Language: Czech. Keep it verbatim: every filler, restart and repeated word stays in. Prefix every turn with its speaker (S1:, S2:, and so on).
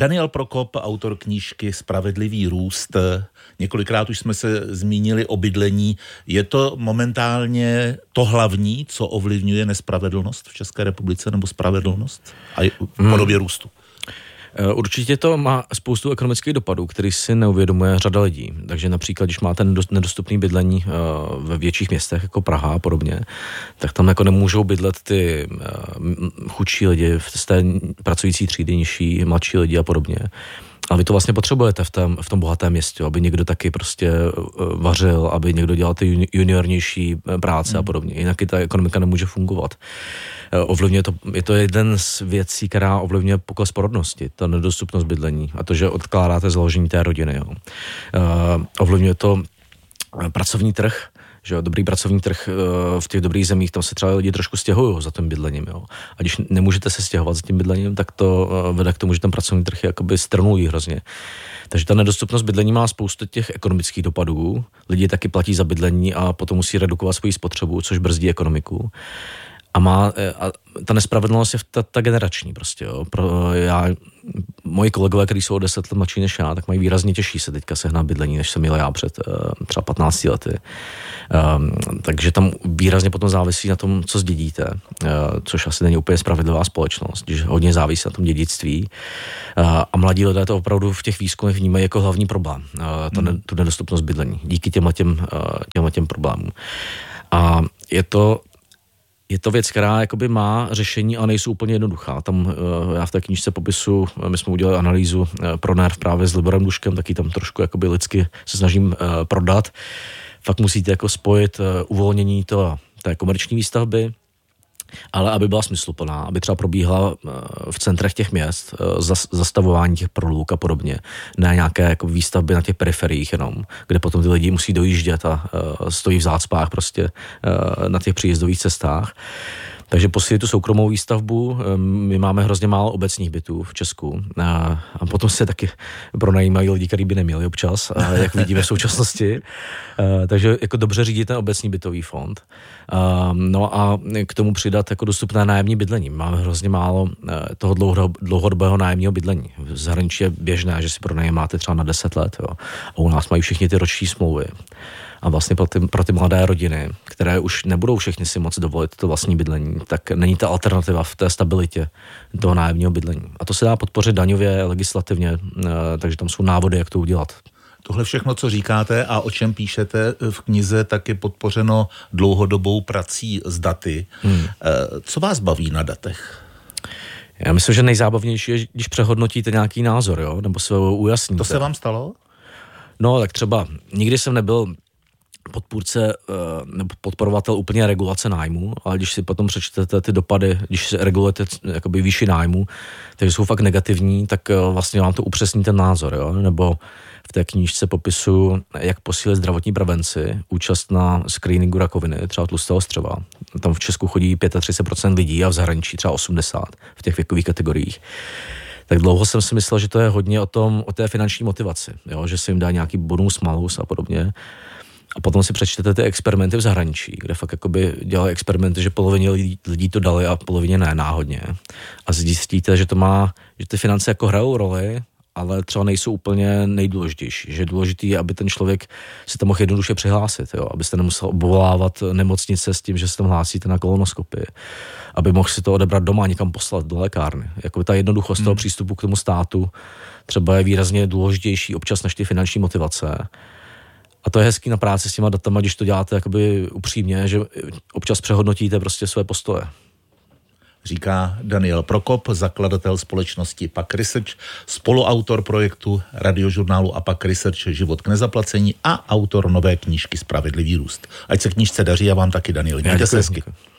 S1: Daniel Prokop, autor knížky Spravedlivý růst. Několikrát už jsme se zmínili o bydlení. Je to momentálně to hlavní, co ovlivňuje nespravedlnost v České republice, nebo spravedlnost a v podobě hmm. růstu?
S2: Určitě to má spoustu ekonomických dopadů, který si neuvědomuje řada lidí. Takže například, když máte nedostupné bydlení ve větších městech, jako Praha a podobně, tak tam jako nemůžou bydlet ty chudší lidi z té pracující třídy, nižší, mladší lidi a podobně. Ale vy to vlastně potřebujete v tom, v tom bohatém městě, aby někdo taky prostě vařil, aby někdo dělal ty juniornější práce hmm. a podobně. Jinak i ta ekonomika nemůže fungovat. Ovlivňuje to, je to jeden z věcí, která ovlivňuje pokles porodnosti, ta nedostupnost bydlení a to, že odkládáte založení té rodiny. Jo. Ovlivňuje to pracovní trh, že jo, dobrý pracovní trh v těch dobrých zemích, tam se třeba lidi trošku stěhují za tím bydlením, jo. A když nemůžete se stěhovat za tím bydlením, tak to vede k tomu, že ten pracovní trh je jakoby strnují hrozně. Takže ta nedostupnost bydlení má spoustu těch ekonomických dopadů. Lidi taky platí za bydlení a potom musí redukovat svoji spotřebu, což brzdí ekonomiku. A má, a ta nespravedlnost je ta, ta generační prostě, jo. Pro, já, moji kolegové, kteří jsou o deset let mladší než já, tak mají výrazně těžší se teďka sehnat bydlení, než jsem měl já před třeba patnácti lety. Um, takže tam výrazně potom závisí na tom, co zdědíte, uh, což asi není úplně spravedlivá společnost, když hodně závisí na tom dědictví. Uh, a mladí lidé to opravdu v těch výzkumech vnímají jako hlavní problém, uh, to hmm. ne, tu nedostupnost bydlení, díky těmhle těm, uh, těmhle těm problémům. A je to Je to věc, která jakoby má řešení a nejsou úplně jednoduchá. Tam uh, já v té knížce popisu, my jsme udělali analýzu uh, pro Nerv právě s Liborem Duškem, taky tam trošku jakoby lidsky se snažím uh, prodat. Fakt musíte jako spojit uh, uvolnění to, té komerční výstavby, ale aby byla smysluplná, aby třeba probíhala v centrech těch měst zastavování těch prolůk a podobně, ne nějaké jako výstavby na těch periferiích jenom, kde potom ty lidi musí dojíždět a stojí v zácpách prostě na těch příjezdových cestách. Takže posílit tu soukromou výstavbu, my máme hrozně málo obecních bytů v Česku a, a potom se taky pronajímají lidi, kteří by neměli občas, jak vidíme v současnosti. A, takže jako dobře řídit ten obecní bytový fond. A, no a k tomu přidat jako dostupné nájemní bydlení. Máme hrozně málo toho dlouhodobého nájemního bydlení. V zahraničí je běžné, že si pronajímáte třeba na deset let. Jo. A u nás mají všichni ty roční smlouvy. A vlastně pro ty, pro ty mladé rodiny, které už nebudou všichni si moc dovolit to vlastní bydlení, tak není ta alternativa v té stabilitě toho nájemního bydlení. A to se dá podpořit daňově, legislativně, takže tam jsou návody, jak to udělat.
S1: Tohle všechno, co říkáte a o čem píšete v knize, tak je podpořeno dlouhodobou prací s daty. Hmm. Co vás baví na datech?
S2: Já myslím, že nejzábavnější je, když přehodnotíte nějaký názor, jo? Nebo se ho ujasníte.
S1: To se vám stalo?
S2: No, tak třeba nikdy jsem nebyl podpůrce nebo podporovatel úplně regulace nájmu, ale když si potom přečtete ty dopady, když si regulujete jakoby výši nájmu, takže jsou fakt negativní, tak vlastně vám to upřesní ten názor, jo? Nebo v té knížce popisu, jak posílit zdravotní prevenci, účast na screeningu rakoviny, třeba tlustého střeva. Tam v Česku chodí třicet pět procent lidí a v zahraničí třeba osmdesát procent v těch věkových kategoriích. Tak dlouho jsem si myslel, že to je hodně o tom, o té finanční motivaci, jo? Že se jim dá nějaký bonus, malus a podobně. A potom si přečtete ty experimenty v zahraničí, kde fakt jakoby dělali experimenty, že polovině lidí, lidí to dali a polovině ne, náhodně. A zjistíte, že to má, že ty finance jako hrajou roli, ale třeba nejsou úplně nejdůležitější. Že je důležitý, aby ten člověk si tam mohl jednoduše přihlásit, jo? Abyste nemusel obvolávat nemocnice s tím, že se tam hlásíte na kolonoskopii. Aby mohl si to odebrat doma a někam poslat do lékárny. Jako ta jednoduchost hmm. toho přístupu k tomu státu třeba je výrazně důležitější občas než ty finanční motivace. A to je hezký na práci s těma datama, když to děláte jakoby upřímně, že občas přehodnotíte prostě své postoje.
S1: Říká Daniel Prokop, zakladatel společnosti Pak Research, spoluautor projektu radiožurnálu A Pak Research Život k nezaplacení a autor nové knížky Spravedlivý růst. Ať se knížce daří a vám taky, Daniel. Mějte se hezky.